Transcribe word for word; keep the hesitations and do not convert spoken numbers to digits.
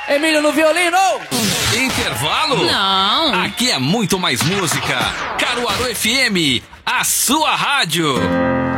Emílio no violino! Intervalo? Não. Aqui é muito mais música. Caruaru F M, a sua rádio.